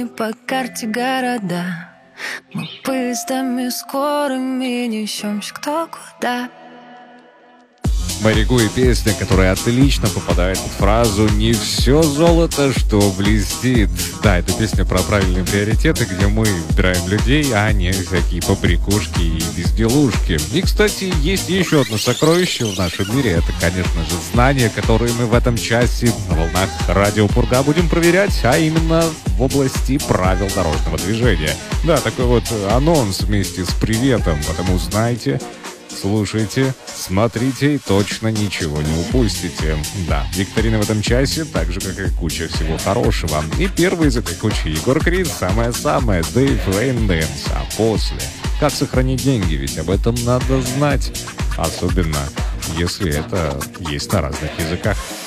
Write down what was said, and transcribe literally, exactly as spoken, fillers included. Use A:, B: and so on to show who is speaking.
A: По карте города мы поездами скорыми несемся кто куда.
B: Марику и песня, которая отлично попадает в фразу «Не все золото, что блестит». Да, это песня про правильные приоритеты, где мы выбираем людей, а не всякие побрякушки и безделушки. И, кстати, есть еще одно сокровище в нашем мире. Это, конечно же, знания, которые мы в этом часе на волнах Радио Пурга будем проверять, а именно в области правил дорожного движения. Да, такой вот анонс вместе с приветом, потому знайте, слушайте, смотрите и точно ничего не упустите. Да, викторина в этом часе, так же, как и куча всего хорошего. И первый из этой кучи Егор Крид, самое-самое, Дэйв Рейндэнс. А после, как сохранить деньги, ведь об этом надо знать. Особенно, если это есть на разных языках.